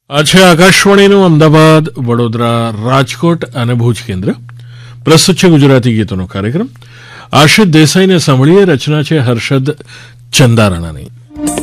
આ છે આકાશવાણીનું અમદાવાદ, વડોદરા, રાજકોટ અને ભુજ કેન્દ્ર. પ્રસ્તુત છે ગુજરાતી ગીતોનો કાર્યક્રમ. આશિત દેસાઈને સાંભળીએ. રચના છે હર્ષદ ચંદારાણાની.